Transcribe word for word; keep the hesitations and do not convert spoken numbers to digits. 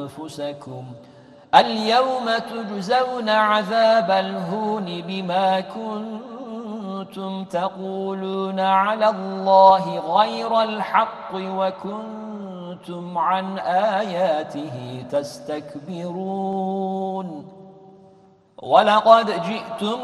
أنفسكم اليوم تجزون عذاب الهون بما كنتم تقولون على الله غير الحق وكنتم عن آياته تستكبرون ولقد جئتم